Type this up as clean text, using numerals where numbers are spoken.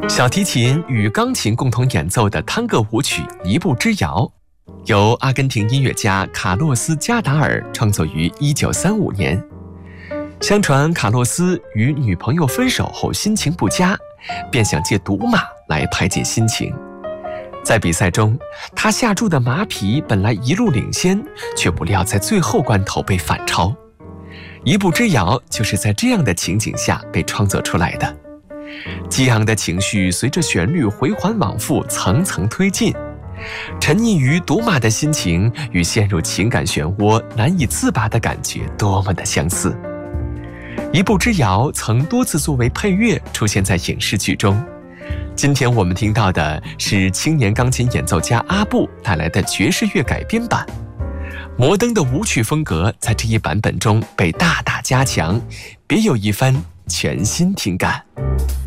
小提琴与钢琴共同演奏的探戈舞曲《一步之遥》，由阿根廷音乐家卡洛斯·加达尔创作于1935年。相传卡洛斯与女朋友分手后心情不佳，便想借赌马来排解心情。在比赛中，他下注的马匹本来一路领先，却不料在最后关头被反超。《一步之遥》就是在这样的情景下被创作出来的。激昂的情绪随着旋律回环往复，层层推进。沉溺于赌马的心情与陷入情感漩涡难以自拔的感觉多么的相似。《一步之遥》曾多次作为配乐出现在影视剧中。今天我们听到的是青年钢琴演奏家阿布带来的爵士乐改编版。摩登的舞曲风格在这一版本中被大大加强，别有一番全新听感。